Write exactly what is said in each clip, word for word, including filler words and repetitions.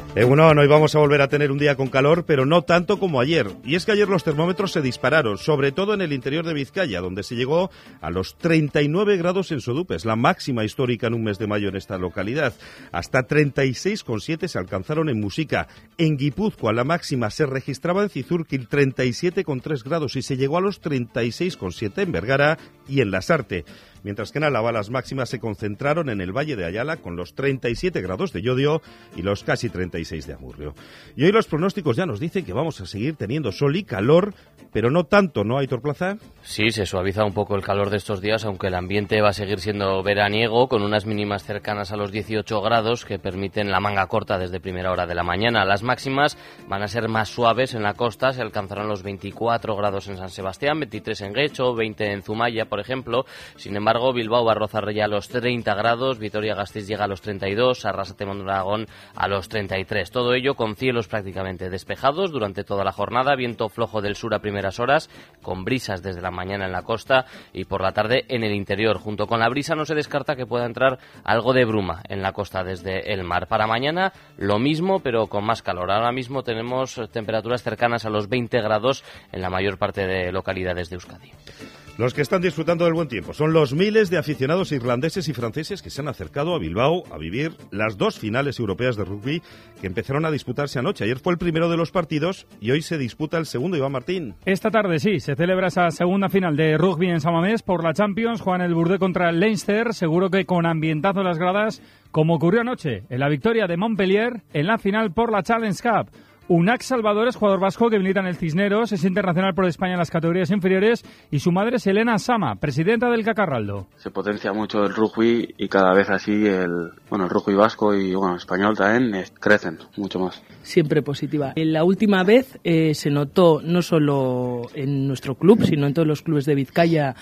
Eh, bueno, hoy vamos a volver a tener un día con calor, pero no tanto como ayer. Y es que ayer los termómetros se dispararon, sobre todo en el interior de Vizcaya, donde se llegó a los treinta y nueve grados en Sodupes, la máxima histórica en un mes de mayo en esta localidad. Hasta treinta y seis coma siete se alcanzaron en Muxica. En Guipúzcoa la máxima se registraba en Cizurquil, treinta y siete coma tres grados, y se llegó a los treinta y seis coma siete en Vergara y en Lasarte. Mientras que en Álava las máximas se concentraron en el Valle de Ayala con los treinta y siete grados de Llodio y los casi treinta y seis de Amurrio. Y hoy los pronósticos ya nos dicen que vamos a seguir teniendo sol y calor, pero no tanto, ¿no, Aitor Plaza? Sí, se suaviza un poco el calor de estos días, aunque el ambiente va a seguir siendo veraniego, con unas mínimas cercanas a los dieciocho grados que permiten la manga corta desde primera hora de la mañana. Las máximas van a ser más suaves en la costa, se alcanzarán los veinticuatro grados en San Sebastián, veintitrés en Guecho, veinte en Zumaya, por ejemplo. Sin embargo, Bilbao va a rozar ya a los treinta grados, Vitoria-Gasteiz llega a los treinta y dos, Arrasate-Mondragón a los treinta y tres. Todo ello con cielos prácticamente despejados durante toda la jornada, viento flojo del sur a primeras horas, con brisas desde la mañana en la costa y por la tarde en el interior. Junto con la brisa no se descarta que pueda entrar algo de bruma en la costa desde el mar. Para mañana lo mismo, pero con más calor. Ahora mismo tenemos temperaturas cercanas a los veinte grados en la mayor parte de localidades de Euskadi. Los que están disfrutando del buen tiempo son los miles de aficionados irlandeses y franceses que se han acercado a Bilbao a vivir las dos finales europeas de rugby que empezaron a disputarse anoche. Ayer fue el primero de los partidos y hoy se disputa el segundo, Iván Martín. Esta tarde sí, se celebra esa segunda final de rugby en San Mamés por la Champions. Juegan el Burdé contra el Leinster, seguro que con ambientazo en las gradas, como ocurrió anoche en la victoria de Montpellier en la final por la Challenge Cup. Unax Salvador es jugador vasco que milita en el Cisneros, es internacional por España en las categorías inferiores y su madre es Elena Sama, presidenta del Cacarraldo. Se potencia mucho el rugby y cada vez así el bueno el rugby vasco y bueno español también eh, crecen mucho más. Siempre positiva. La última vez eh, se notó no solo en nuestro club, sino en todos los clubes de Vizcaya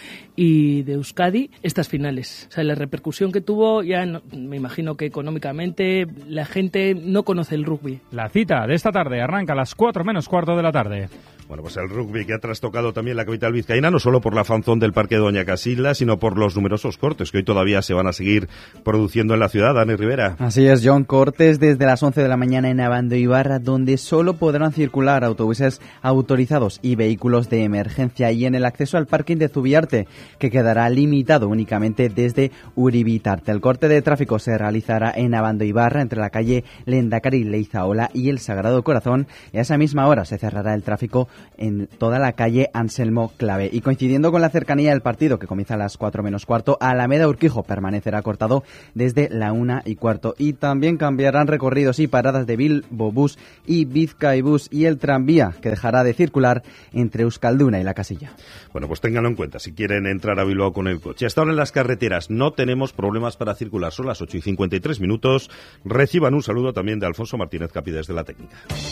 y de Euskadi estas finales. O sea, la repercusión que tuvo ya no, me imagino que económicamente la gente no conoce el rugby. La cita de esta tarde arranca a las cuatro menos cuarto de la tarde. Bueno, pues el rugby que ha trastocado también la capital vizcaína, no solo por la fanzón del Parque Doña Casilda, sino por los numerosos cortes que hoy todavía se van a seguir produciendo en la ciudad. Dani Rivera. Así es, John, cortes desde las once de la mañana en Abando y Barra, donde solo podrán circular autobuses autorizados y vehículos de emergencia, y en el acceso al parking de Zubiarte, que quedará limitado únicamente desde Uribitarte. El corte de tráfico se realizará en Abando y Barra, entre la calle Lendakari Leizaola y el Sagrado Corazón, y a esa misma hora se cerrará el tráfico en toda la calle Anselmo Clave. Y coincidiendo con la cercanía del partido, que comienza a las cuatro menos cuarto, Alameda Urquijo permanecerá cortado desde la una y cuarto. Y también cambiarán recorridos y paradas de Bilbo Bus y Bizkaibus y el tranvía, que dejará de circular entre Euskalduna y La Casilla. Bueno, pues ténganlo en cuenta si quieren entrar a Bilbao con el coche. Hasta ahora en las carreteras no tenemos problemas para circular. Son las ocho y cincuenta y tres minutos. Reciban un saludo también de Alfonso Martínez Capi desde la técnica.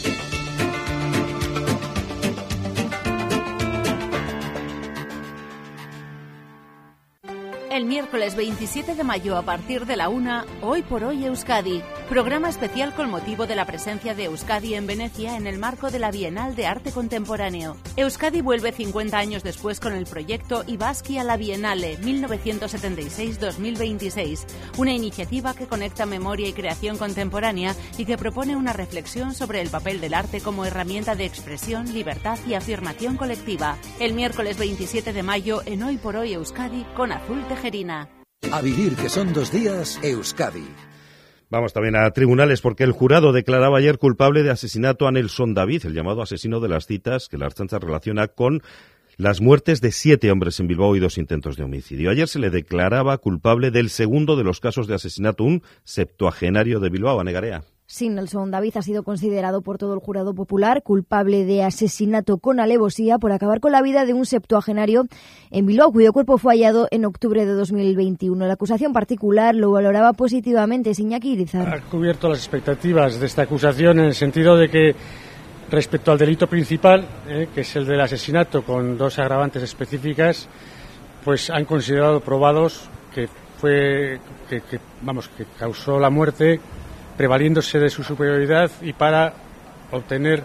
El miércoles veintisiete de mayo a partir de la una, Hoy por Hoy Euskadi. Programa especial con motivo de la presencia de Euskadi en Venecia en el marco de la Bienal de Arte Contemporáneo. Euskadi vuelve cincuenta años después con el proyecto Ibaski a la Bienale mil novecientos setenta y seis dos mil veintiséis, una iniciativa que conecta memoria y creación contemporánea y que propone una reflexión sobre el papel del arte como herramienta de expresión, libertad y afirmación colectiva. El miércoles veintisiete de mayo en Hoy por Hoy Euskadi con Azul Tejerina. A vivir, que son dos días, Euskadi. Vamos también a tribunales, porque el jurado declaraba ayer culpable de asesinato a Nelson David, el llamado asesino de las citas, que la Ertzaintza relaciona con las muertes de siete hombres en Bilbao y dos intentos de homicidio. Ayer se le declaraba culpable del segundo de los casos de asesinato, un septuagenario de Bilbao, Anegarea. Sí, Nelson David ha sido considerado por todo el jurado popular culpable de asesinato con alevosía por acabar con la vida de un septuagenario en Bilbao, cuyo cuerpo fue hallado en octubre de dos mil veintiuno. La acusación particular lo valoraba positivamente. Iñaki Irizar. Ha cubierto las expectativas de esta acusación en el sentido de que respecto al delito principal, eh, que es el del asesinato con dos agravantes específicas, pues han considerado probados que fue que, que vamos que causó la muerte prevaliéndose de su superioridad y para obtener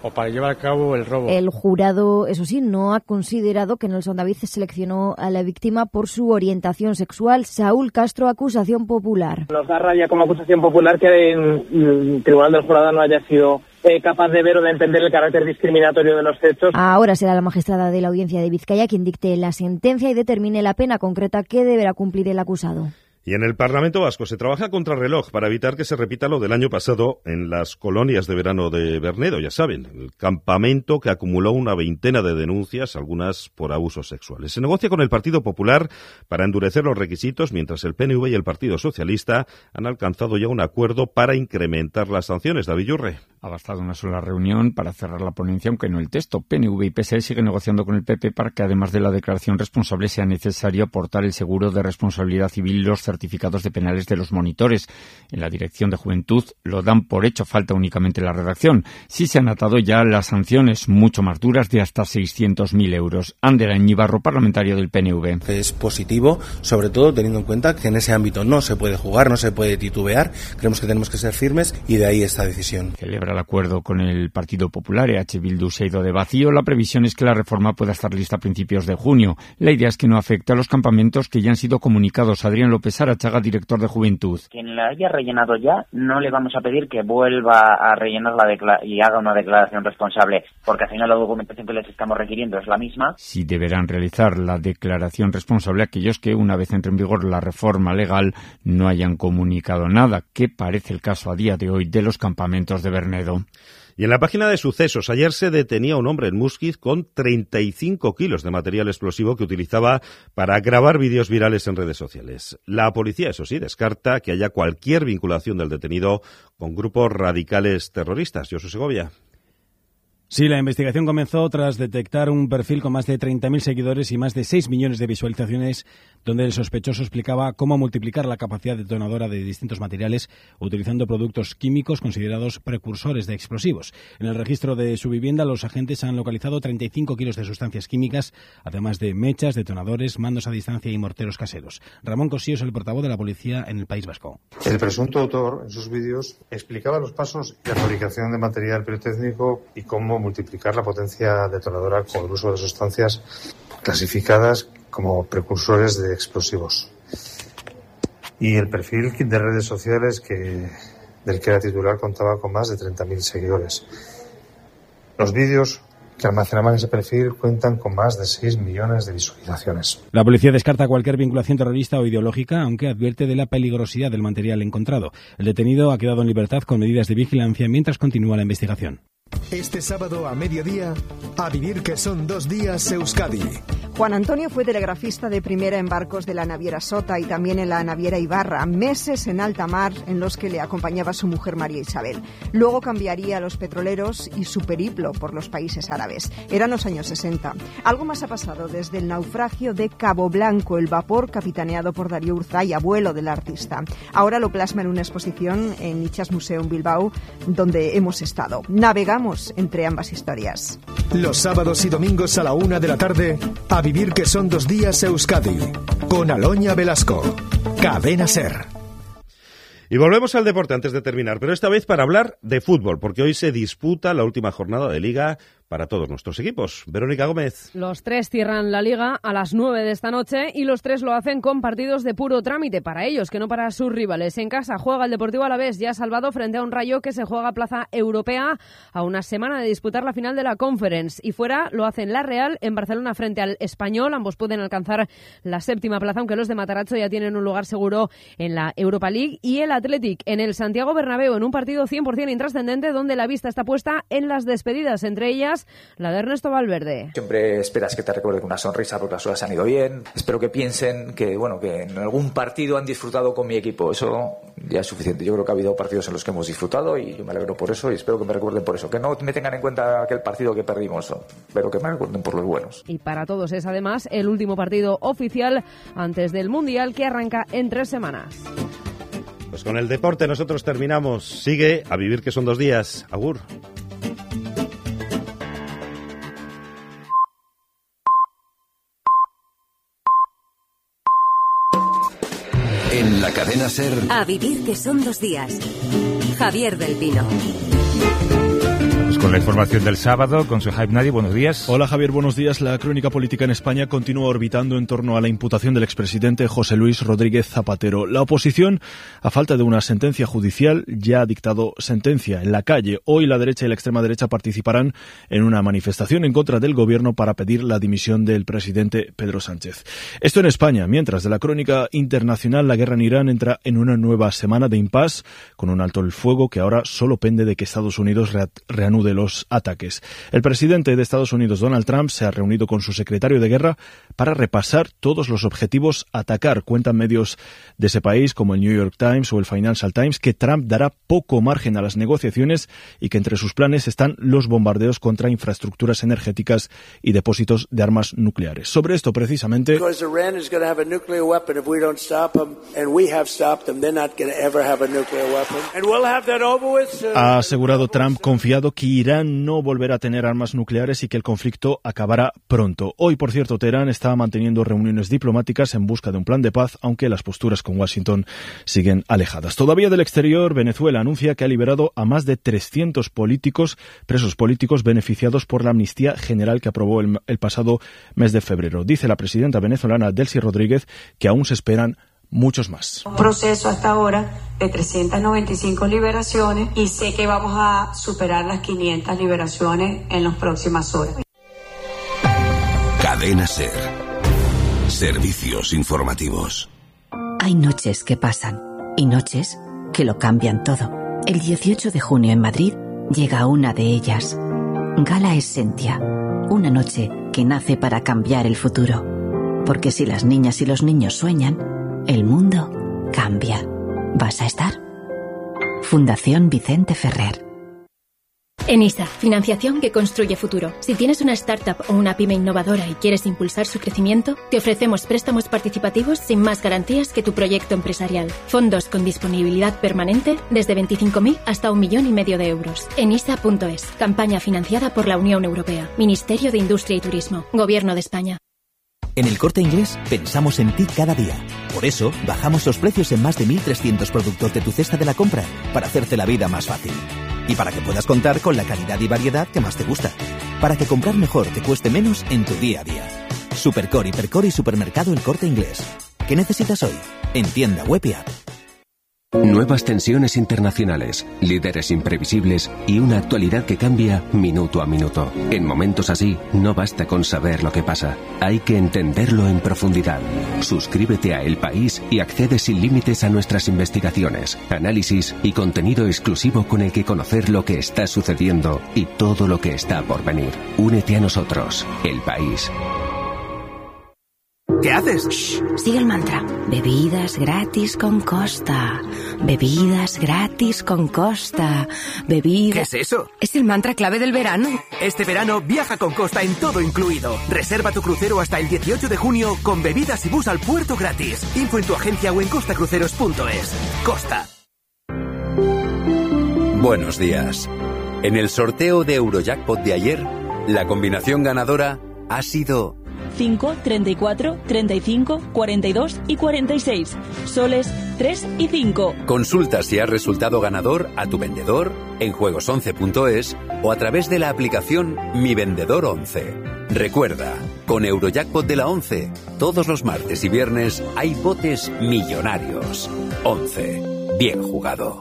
o para llevar a cabo el robo. El jurado, eso sí, no ha considerado que Nelson David seleccionó a la víctima por su orientación sexual. Saúl Castro, acusación popular. Nos da rabia como acusación popular que el Tribunal del Jurado no haya sido eh, capaz de ver o de entender el carácter discriminatorio de los hechos. Ahora será la magistrada de la Audiencia de Vizcaya quien dicte la sentencia y determine la pena concreta que deberá cumplir el acusado. Y en el Parlamento Vasco se trabaja contra reloj para evitar que se repita lo del año pasado en las colonias de verano de Bernedo, ya saben, el campamento que acumuló una veintena de denuncias, algunas por abusos sexuales. Se negocia con el Partido Popular para endurecer los requisitos, mientras el P N V y el Partido Socialista han alcanzado ya un acuerdo para incrementar las sanciones. David Yurre. Ha bastado una sola reunión para cerrar la ponencia, aunque no el texto. P N V y P S E siguen negociando con el P P para que, además de la declaración responsable, sea necesario aportar el seguro de responsabilidad civil y los certificados de penales de los monitores. En la Dirección de Juventud lo dan por hecho, falta únicamente la redacción. Sí se han atado ya las sanciones, mucho más duras, de hasta seiscientos mil euros. Ander Añibarro, parlamentario del P N V. Es positivo, sobre todo teniendo en cuenta que en ese ámbito no se puede jugar, no se puede titubear. Creemos que tenemos que ser firmes y de ahí esta decisión. Celebra el acuerdo con el Partido Popular. E H Bildu se ha ido de vacío. La previsión es que la reforma pueda estar lista a principios de junio. La idea es que no afecte a los campamentos que ya han sido comunicados. Adrián López Arachaga, director de Juventud. Quien la haya rellenado ya, no le vamos a pedir que vuelva a rellenar la decla- y haga una declaración responsable, porque al final la documentación que les estamos requiriendo es la misma. Sí deberán realizar la declaración responsable aquellos que, una vez entre en vigor la reforma legal, no hayan comunicado nada, que parece el caso a día de hoy de los campamentos de Bernedo. Y en la página de sucesos, ayer se detenía a un hombre en Musquiz con treinta y cinco kilos de material explosivo que utilizaba para grabar vídeos virales en redes sociales. La policía, eso sí, descarta que haya cualquier vinculación del detenido con grupos radicales terroristas. Josu Segovia. Sí, la investigación comenzó tras detectar un perfil con más de treinta mil seguidores y más de seis millones de visualizaciones, donde el sospechoso explicaba cómo multiplicar la capacidad detonadora de distintos materiales utilizando productos químicos considerados precursores de explosivos. En el registro de su vivienda, los agentes han localizado treinta y cinco kilos de sustancias químicas, además de mechas, detonadores, mandos a distancia y morteros caseros. Ramón Cosío es el portavoz de la policía en el País Vasco. El presunto autor, en sus vídeos, explicaba los pasos de fabricación de material pirotécnico y cómo multiplicar la potencia detonadora con el uso de sustancias clasificadas como precursores de explosivos. Y el perfil de redes sociales que, del que era titular contaba con más de treinta mil seguidores. Los vídeos que almacenaban ese perfil cuentan con más de seis millones de visualizaciones. La policía descarta cualquier vinculación terrorista o ideológica, aunque advierte de la peligrosidad del material encontrado. El detenido ha quedado en libertad con medidas de vigilancia mientras continúa la investigación. Este sábado a mediodía, a vivir que son dos días Euskadi. Juan Antonio fue telegrafista de primera en barcos de la naviera Sota y también en la naviera Ibarra, meses en alta mar en los que le acompañaba su mujer María Isabel. Luego cambiaría a los petroleros y su periplo por los países árabes. Eran los años sesenta. Algo más ha pasado desde el naufragio de Cabo Blanco, el vapor capitaneado por Darío Urzay, abuelo del artista. Ahora lo plasma en una exposición en Itxas Museum Bilbao, donde hemos estado. Navegamos entre ambas historias. Los sábados y domingos a la una de la tarde, a vivir que son dos días Euskadi, con Aloña Velasco, Cadena SER. Y volvemos al deporte antes de terminar, pero esta vez para hablar de fútbol, porque hoy se disputa la última jornada de Liga para todos nuestros equipos. Verónica Gómez. Los tres cierran la Liga a las nueve de esta noche y los tres lo hacen con partidos de puro trámite para ellos, que no para sus rivales. En casa juega el Deportivo Alavés, ya salvado frente a un Rayo que se juega plaza europea a una semana de disputar la final de la Conference. Y fuera lo hacen la Real en Barcelona frente al Español. Ambos pueden alcanzar la séptima plaza, aunque los de Matarazzo ya tienen un lugar seguro en la Europa League. Y el Athletic en el Santiago Bernabéu en un partido cien por ciento intrascendente donde la vista está puesta en las despedidas, entre ellas la de Ernesto Valverde. Siempre esperas que te recuerde con una sonrisa porque las cosas han ido bien. Espero que piensen que, bueno, que en algún partido han disfrutado con mi equipo. Eso ya es suficiente. Yo creo que ha habido partidos en los que hemos disfrutado y yo me alegro por eso y espero que me recuerden por eso. Que no me tengan en cuenta aquel partido que perdimos, pero que me recuerden por los buenos. Y para todos es además el último partido oficial antes del Mundial que arranca en tres semanas. Pues con el deporte nosotros terminamos. Sigue a vivir que son dos días. Agur. En la cadena SER. A vivir que son dos días. Javier del Pino. Pues con la información del sábado, con Suhaib Nadi. Buenos días. Hola Javier, buenos días. La crónica política en España continúa orbitando en torno a la imputación del expresidente José Luis Rodríguez Zapatero. La oposición, a falta de una sentencia judicial, ya ha dictado sentencia en la calle. Hoy la derecha y la extrema derecha participarán en una manifestación en contra del gobierno para pedir la dimisión del presidente Pedro Sánchez. Esto en España, mientras de la crónica internacional, la guerra en Irán entra en una nueva semana de impasse, con un alto el fuego que ahora solo pende de que Estados Unidos re- reanude los ataques. El presidente de Estados Unidos, Donald Trump, se ha reunido con su secretario de guerra para repasar todos los objetivos a atacar. Cuentan medios de ese país como el New York Times o el Financial Times que Trump dará poco margen a las negociaciones y que entre sus planes están los bombardeos contra infraestructuras energéticas y depósitos de armas nucleares. Sobre esto precisamente ha asegurado Trump confiado que Irán no volverá a tener armas nucleares y que el conflicto acabará pronto. Hoy, por cierto, Teherán está manteniendo reuniones diplomáticas en busca de un plan de paz, aunque las posturas con Washington siguen alejadas. Todavía del exterior, Venezuela anuncia que ha liberado a más de trescientos políticos, presos políticos beneficiados por la amnistía general que aprobó el, el pasado mes de febrero. Dice la presidenta venezolana Delcy Rodríguez que aún se esperan muchos más. Un proceso hasta ahora de trescientas noventa y cinco liberaciones y sé que vamos a superar las quinientas liberaciones en las próximas horas. Cadena SER. Servicios informativos. Hay noches que pasan y noches que lo cambian todo. El dieciocho de junio en Madrid llega una de ellas. Gala Essentia. Una noche que nace para cambiar el futuro. Porque si las niñas y los niños sueñan, el mundo cambia. ¿Vas a estar? Fundación Vicente Ferrer. ENISA, financiación que construye futuro. Si tienes una startup o una pyme innovadora y quieres impulsar su crecimiento, te ofrecemos préstamos participativos sin más garantías que tu proyecto empresarial. Fondos con disponibilidad permanente desde veinticinco mil hasta un millón y medio de euros. enisa punto es. Campaña financiada por la Unión Europea. Ministerio de Industria y Turismo. Gobierno de España. En El Corte Inglés pensamos en ti cada día. Por eso, bajamos los precios en más de mil trescientos productos de tu cesta de la compra, para hacerte la vida más fácil. Y para que puedas contar con la calidad y variedad que más te gusta. Para que comprar mejor te cueste menos en tu día a día. Supercore, Hipercore y Supermercado El Corte Inglés. ¿Qué necesitas hoy? En tienda web y app. Nuevas tensiones internacionales, líderes imprevisibles y una actualidad que cambia minuto a minuto. En momentos así, no basta con saber lo que pasa, hay que entenderlo en profundidad. Suscríbete a El País y accede sin límites a nuestras investigaciones, análisis y contenido exclusivo con el que conocer lo que está sucediendo y todo lo que está por venir. Únete a nosotros, El País. ¿Qué haces? Shh, sigue el mantra. Bebidas gratis con Costa. Bebidas gratis con Costa. Bebidas... ¿Qué es eso? Es el mantra clave del verano. Este verano viaja con Costa en todo incluido. Reserva tu crucero hasta el dieciocho de junio con bebidas y bus al puerto gratis. Info en tu agencia o en costacruceros punto es. Costa. Buenos días. En el sorteo de Eurojackpot de ayer, la combinación ganadora ha sido... cinco, treinta y cuatro, treinta y cinco, cuarenta y dos y cuarenta y seis. Soles tres y cinco. Consulta si has resultado ganador a tu vendedor en juegos once punto es o a través de la aplicación Mi Vendedor once. Recuerda, con Eurojackpot de la once, todos los martes y viernes hay botes millonarios. once. Bien jugado.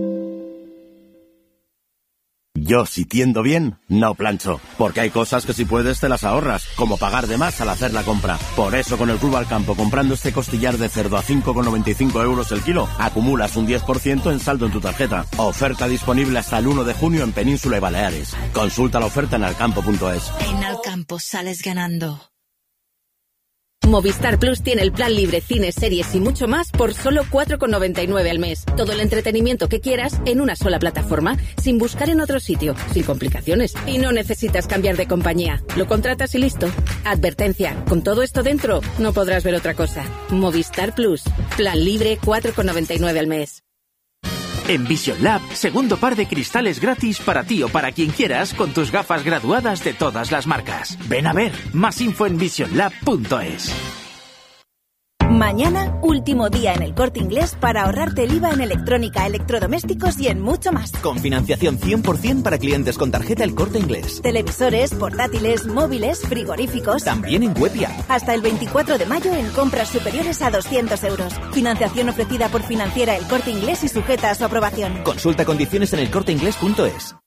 Yo, si tiendo bien, no plancho, porque hay cosas que si puedes te las ahorras, como pagar de más al hacer la compra. Por eso con el Club al Campo, comprando este costillar de cerdo a cinco con noventa y cinco euros el kilo, acumulas un diez por ciento en saldo en tu tarjeta. Oferta disponible hasta el uno de junio en Península y Baleares. Consulta la oferta en alcampo punto es. En Alcampo sales ganando. Movistar Plus tiene el plan libre, cines, series y mucho más por solo cuatro con noventa y nueve al mes. Todo el entretenimiento que quieras en una sola plataforma, sin buscar en otro sitio, sin complicaciones. Y no necesitas cambiar de compañía. Lo contratas y listo. Advertencia, con todo esto dentro, no podrás ver otra cosa. Movistar Plus, plan libre, cuatro con noventa y nueve al mes. En Vision Lab, segundo par de cristales gratis para ti o para quien quieras con tus gafas graduadas de todas las marcas. Ven a ver, más info en vision lab punto es. Mañana, último día en el Corte Inglés para ahorrarte el I V A en electrónica, electrodomésticos y en mucho más. Con financiación cien por ciento para clientes con tarjeta El Corte Inglés. Televisores, portátiles, móviles, frigoríficos. También en web y app. Hasta el veinticuatro de mayo en compras superiores a doscientos euros. Financiación ofrecida por Financiera El Corte Inglés y sujeta a su aprobación. Consulta condiciones en el corte inglés punto es.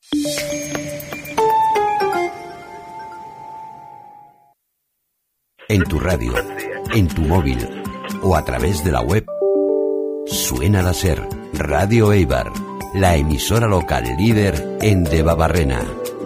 En tu radio, en tu móvil o a través de la web, suena la SER, Radio Eibar, la emisora local líder en Debabarrena.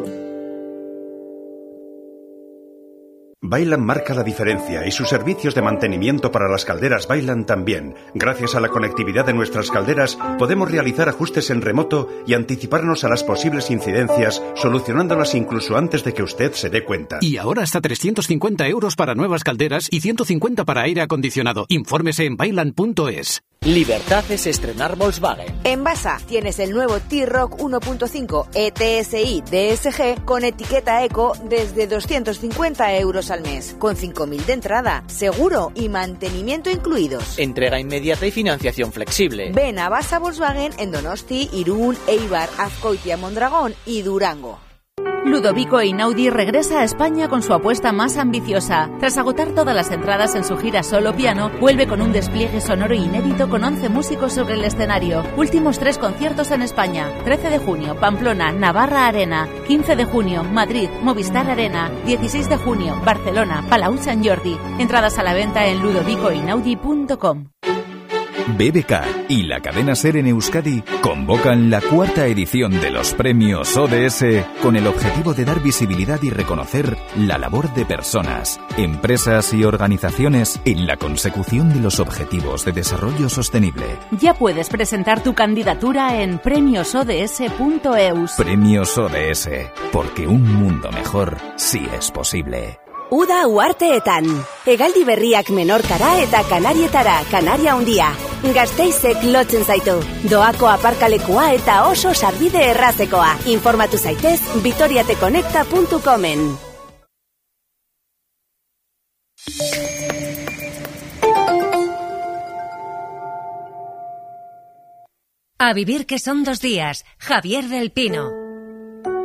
Vaillant marca la diferencia y sus servicios de mantenimiento para las calderas Vaillant también. Gracias a la conectividad de nuestras calderas podemos realizar ajustes en remoto y anticiparnos a las posibles incidencias, solucionándolas incluso antes de que usted se dé cuenta. Y ahora hasta trescientos cincuenta euros para nuevas calderas y ciento cincuenta para aire acondicionado. Infórmese en vaillant punto es. Libertad es estrenar Volkswagen. En Basa tienes el nuevo T-Roc uno punto cinco E T S I D S G con etiqueta Eco desde doscientos cincuenta euros al mes, con cinco mil de entrada, seguro y mantenimiento incluidos. Entrega inmediata y financiación flexible. Ven a Basa Volkswagen en Donosti, Irún, Eibar, Azkoitia, Mondragón y Durango. Ludovico Einaudi regresa a España con su apuesta más ambiciosa. Tras agotar todas las entradas en su gira solo piano, vuelve con un despliegue sonoro inédito con once músicos sobre el escenario. Últimos tres conciertos en España: trece de junio, Pamplona, Navarra Arena; quince de junio, Madrid, Movistar Arena; dieciséis de junio, Barcelona, Palau Sant Jordi. Entradas a la venta en ludovico einaudi punto com. B B K y la cadena SER en Euskadi convocan la cuarta edición de los premios O D S con el objetivo de dar visibilidad y reconocer la labor de personas, empresas y organizaciones en la consecución de los objetivos de desarrollo sostenible. Ya puedes presentar tu candidatura en premios o d s punto e u s. Premios O D S, porque un mundo mejor sí es posible. Uda uarteetan. Hegaldi berriak menorkara eta kanarietara, Kanaria handia. Gasteizek lotzen zaitu. Doako aparkalekua eta oso sarbide errazekoa. Informatu zaitez vitoriateconecta punto comen. A vivir que son dos días. Javier del Pino.